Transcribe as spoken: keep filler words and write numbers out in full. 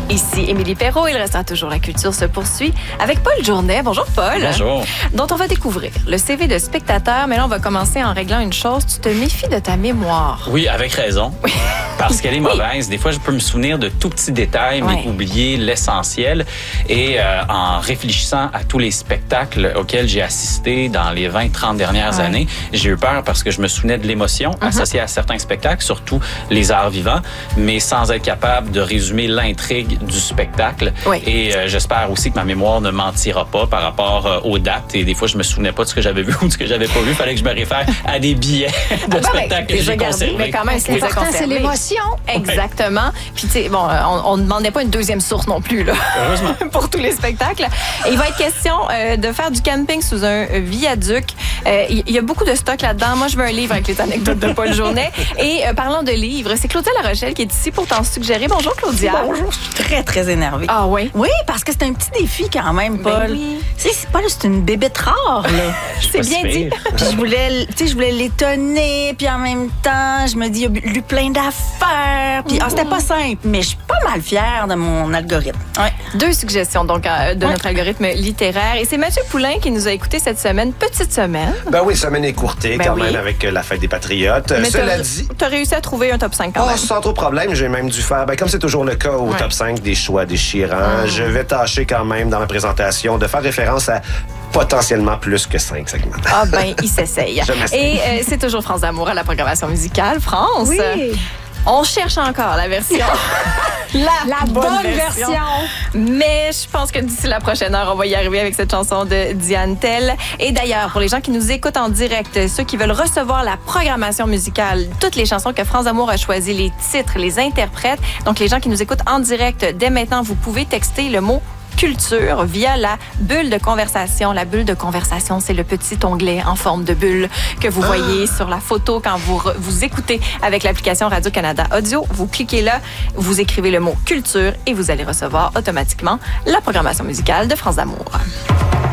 Ici Émilie Perrault, il restera toujours la culture se poursuit avec Paul Journet. Bonjour Paul. Bonjour. Dont on va découvrir le C V de spectateur, mais là on va commencer en réglant une chose, tu te méfies de ta mémoire. Oui, avec raison. Oui. Parce qu'elle est Oui. mauvaise. Des fois, je peux me souvenir de tout petits détails, mais Ouais. oublier l'essentiel. Et euh, en réfléchissant à tous les spectacles auxquels j'ai assisté dans les vingt trente dernières Ouais. années, j'ai eu peur parce que je me souvenais de l'émotion Mm-hmm. associée à certains spectacles, surtout les arts vivants, mais sans être capable de résumer l'intrigue du spectacle. Oui. Et euh, j'espère aussi que ma mémoire ne mentira pas par rapport euh, aux dates. Et des fois, je me souvenais pas de ce que j'avais vu ou de ce que j'avais pas vu. Il fallait que je me réfère à des billets de Ouais, ben, spectacles que déjà j'ai gardé, conservés. mais quand même, c'est L'important, c'est l'émotion. Exactement. Puis, tu sais, bon, euh, on ne demandait pas une deuxième source non plus, là. Heureusement. Pour tous les spectacles. Et il va être question euh, de faire du camping sous un euh, viaduc. Euh, Il y, y a beaucoup de stock là-dedans. Moi, je veux un livre avec les anecdotes de Paul Journet. Et euh, parlant de livres, c'est Claudia La Rochelle qui est ici pour t'en suggérer. Bonjour, Claudia. Bonjour, je suis très, très énervée. Ah oui? Oui, parce que c'est un petit défi quand même, Ben Paul. oui. Tu sais, c'est pas juste une bébête rare, là. C'est Pas bien si dit. pire. Puis je voulais, tu sais, je voulais l'étonner, puis en même temps, je me dis, il y a lu plein d'affaires. Puis ah, c'était pas simple, mais je suis pas mal fière de mon algorithme. Ouais. Deux suggestions donc euh, de Ouais. notre algorithme littéraire. Et c'est Mathieu Poulain qui nous a écouté cette semaine. Petite semaine. Ben oui, semaine écourtée Ben quand oui. même avec euh, la fête des Patriotes. Euh, Mais Cela t'as- dit, t'as réussi à trouver un top cinq quand oh, même. sans trop problème, j'ai même dû faire, ben, comme c'est toujours le cas au Ouais. top cinq, des choix déchirants. Je vais tâcher quand même dans ma présentation de faire référence à potentiellement plus que cinq segments. Ah ben, il s'essaye. Je m'essaye. Et euh, c'est toujours France d'amour à la programmation musicale. France, Oui. on cherche encore la version. la, La bonne version. Mais je pense que d'ici la prochaine heure, on va y arriver avec cette chanson de Diane Tell. Et d'ailleurs, pour les gens qui nous écoutent en direct, ceux qui veulent recevoir la programmation musicale, toutes les chansons que France Amour a choisies, les titres, les interprètes, donc les gens qui nous écoutent en direct, dès maintenant, vous pouvez texter le mot culture via la bulle de conversation. La bulle de conversation, c'est le petit onglet en forme de bulle que vous voyez sur la photo quand vous, re- vous écoutez avec l'application Radio-Canada Audio. Vous cliquez là, vous écrivez le mot culture et vous allez recevoir automatiquement la programmation musicale de France d'amour.